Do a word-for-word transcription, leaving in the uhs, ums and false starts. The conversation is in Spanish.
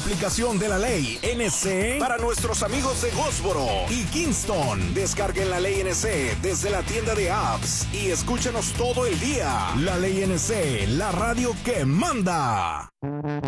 aplicación de la ley N C para nuestros amigos de Goldsboro y Kingston. Descarguen la ley N C desde la tienda de apps y escúchenos todo el día. La ley N C, la radio que manda.